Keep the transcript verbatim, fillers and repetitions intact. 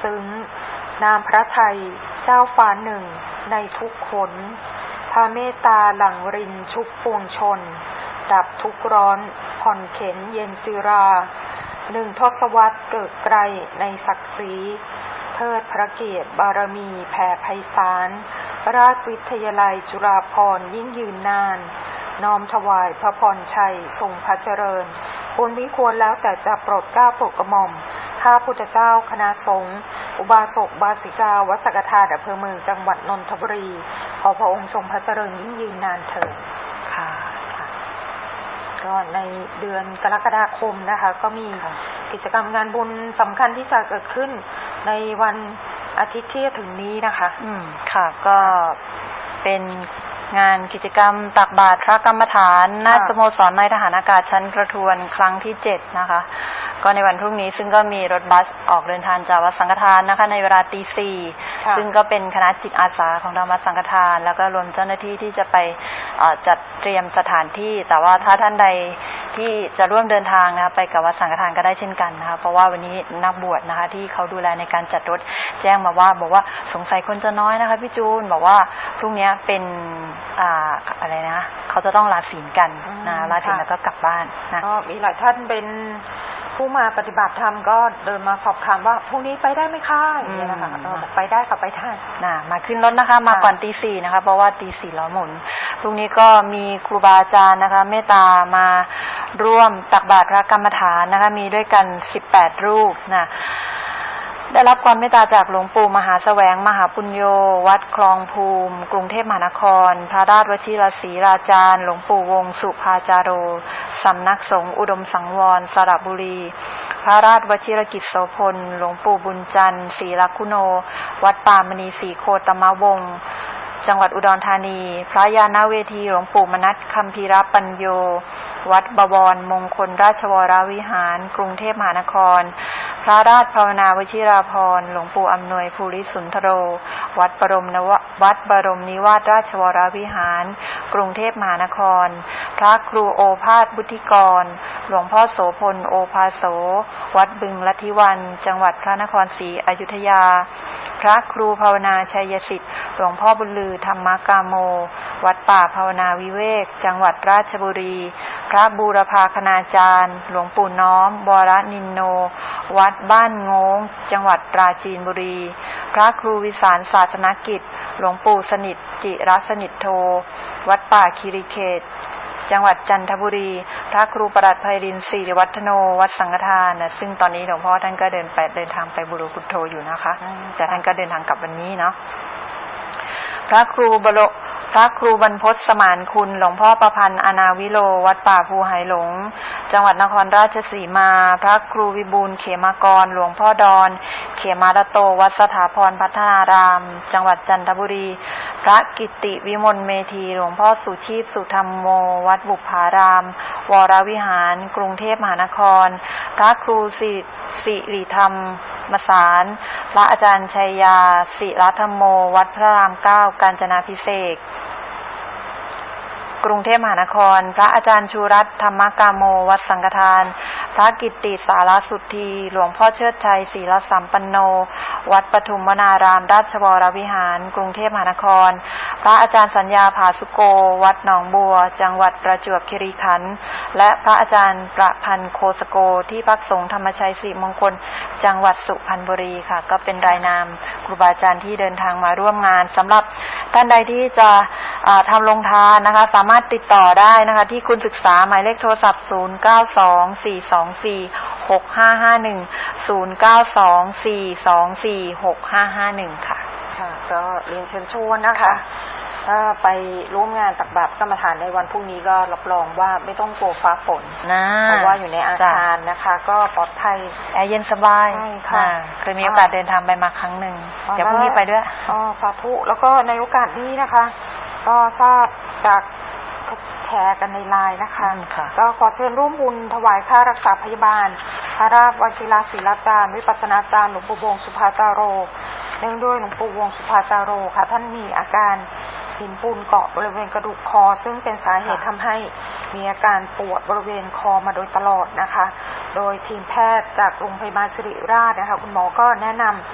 ซึ้งนามพระทัยเจ้าฟ้าหนึ่งในทุกขนพระเมตตาหลั่งรินชุบปวงชนดับทุกร้อนผ่อนเข็นเย็นศิราหนึ่งทศวรรษเกิดไกลในศักดิ์ศรีเทิดพระเกียรติบารมีแผ่ไพศาลราชวิทยาลัยจุฬาภรณ์ยิ่งยืนนานน้อมถวายพระพรชัยทรงพระเจริญควรมิควรแล้วแต่จะโปรดเกล้าโปรดกระหม่อมข้าพุทธเจ้าคณะสงฆ์อุบาสกบาสิกาวัดสังฆทานอำเภอเมืองจังหวัดนนทบุรีขอพระองค์ทรงพระเจริญยิ่งยืนนานเถิดค่ะก็ในเดือนกรกฎาคมนะคะก็มีกิจกรรมงานบุญสำคัญที่จะเกิดขึ้นในวันอาทิตย์ที่จะถึงนี้นะคะอืมค่ะก็เป็นงานกิจกรรมตักบาตรพระกรรมฐานหน้าสโมสรนายทหารอากาศชั้นประทวนครั้งที่เจ็ดนะคะก็ในวันพรุ่งนี้ซึ่งก็มีรถบัสออกเดินทางจากวัดสังฆทานนะคะในเวลาตีสี่ซึ่งก็เป็นคณะจิตอาสาของทางวัดสังฆทานแล้วก็รวมเจ้าหน้าที่ที่จะไปจัดเตรียมสถานที่แต่ว่าถ้าท่านใดที่จะร่วมเดินทางนะคะไปกับวัดสังฆทานก็ได้เช่นกันนะคะเพราะว่าวันนี้นักบวชนะคะที่เขาดูแลในการจัดรถแจ้งมาว่าบอกว่าสงสัยคนจะน้อยนะคะพี่จูนบอกว่าพรุ่งนี้เป็นอ่าอะไรนะเขาจะต้องลาศีลกันนะลาศีลแล้วก็กลับบ้านนะก็มีหลายท่านเป็นผู้มาปฏิบัติธรรมก็เดินมาสอบถามว่าพรุ่งนี้ไปได้ไหมคะอย่างเงี้ยนะคะเราบอกไปได้ค่ะไปได้นะมาขึ้นรถนะคะมาก่อนตีสี่นะคะเพราะว่าตีสี่เราหมุนพรุ่งนี้ก็มีครูบาอาจารย์นะคะเมตตามาร่วมตักบาตรพระกรรมฐานนะคะมีด้วยกันสิบแปดรูปนะได้รับความเมตตาจากหลวงปู่มหาแสวงมหาปุญโญวัดคลองภูมิกรุงเทพมหานครพระราชวชิรศรีราจารย์หลวงปู่วงสุภาจาโรสำนักสงฆ์อุดมสังวรสระบุรีพระราชวชิรกิจโสพลหลวงปู่บุญจันทร์ศรีลักขุโนวัดป่ามณีศรีโคตมวงศ์จังหวัดอุดรธานีพระยาณเวทีหลวงปู่มนัสคัมภีรปัญโยวัดบวรมงคลราชวรวิหารกรุงเทพมหานครพระราชภาวนาวชิราภรณ์หลวงปู่อำนวยภูริสุนทโรวัดบรมนววัดบรมนิวาสราชวรวิหารกรุงเทพมหานครพระครูโอภาสบุธิกรหลวงพ่อโสพลโอภาโสวัดบึงลัทธิวันจังหวัดพระนครศรีอยุธยาพระครูภาวนาชัยสิทธิ์หลวงพ่อบุญลือธรรมกาโมวัดป่าภาวนาวิเวกจังหวัดราชบุรีพระบูรพาคณาจารย์หลวงปู่น้อมวรนินโนวัดบ้านโงงจังหวัดปราจีนบุรีพระครูวิสารศาสนกิจหลวงปู่สนิทจิรสนิทโทวัดป่าคีรีเขตจังหวัดจันทบุรีพระครูประหลัดไพรินทร์ศิริวัฒโนวัดสังฆทานนะซึ่งตอนนี้หลวงพ่อท่านก็เดินไปเดินทางไปบุรุพุทโธอยู่นะคะแต่ท่านก็เดินทางกลับวันนี้เนาะพระครูบรพระครูบรรพตสมานคุณหลวงพ่อประพันธ์อนาวิโลวัดป่าภูไหหลงจังหวัดนครราชสีมาพระครูวิบูลย์เขมากรหลวงพ่อดอนเขมาลโตวัดสถาพรพัฒนารามจังหวัดจันทบุรีพระกิตติวิมลเมธีหลวงพ่อสุชีพสุธรรมโมวัดบุพารามวรวิหารกรุงเทพมหานครพระครูสิสิริธรรมมสารพระอาจารย์ชัยยาศิรธรรมโมวัดพระรามเก้ากาญจนาภิเษกกรุงเทพมหานครพระอาจารย์ชูรัตน์ธรรมกาโมวัดสังฆทานพระกิตติสารสุทธีหลวงพ่อเชิดชัยศรีรสัมปันโนวัดปทุมวนารามราชวรวิหารกรุงเทพมหานครพระอาจารย์สัญญาผาสุโกวัดหนองบัวจังหวัดประจวบคีรีขันธ์และพระอาจารย์ประพันธ์โคสโกที่พักสงฆ์ธรรมชัยสิริมงคลจังหวัดสุพรรณบุรีค่ะก็เป็นรายนามครูบาอาจารย์ที่เดินทางมาร่วมงานสำหรับท่านใดที่จะทำโรงทานนะคะสามารถติดต่อได้นะคะที่คุณศึกษาหมายเลขโทรศัพท์ศูนย์ เก้า สอง สี่ สอง สี่ หก ห้า ห้า หนึ่ง ศูนย์ เก้า สอง สี่ สอง สี่ หก ห้า ห้า หนึ่งค่ะค่ะก็เรียนเชิญชวนนะคะถ้าไปร่วมงานตักบาตรกรรมฐานในวันพรุ่งนี้ก็รับรองว่าไม่ต้องกลัวฟ้าฝนนะเพราะว่าอยู่ในอาคารนะคะก็ปลอดภัยแอร์เย็นสบายใช่ค่ะเคยมีโอกาสเดินทางไปมาครั้งหนึ่งเดี๋ยวพรุ่งนี้ไปด้วยอ๋อสาธุแล้วก็ในโอกาสนี้นะคะก็ทราบจากแชร์กันในไลน์นะคะก็ขอเชิญร่วมบุญถวายค่ารักษาพยาบาลพระราชวชิรศิลาจารย์วิปัสสนาจารย์หลวงปู่วงสุภาจาโรเนื่องด้วยหลวงปู่วงสุภาจาโรค่ะท่านมีอาการหินปูนเกาะบริเวณกระดูกคอซึ่งเป็นสาเหตุทำให้มีอาการปวดบริเวณคอมาโดยตลอดนะคะโดยทีมแพทย์จากโรงพยาบาลศิริราชนะคะคุณหมอก็แนะนำ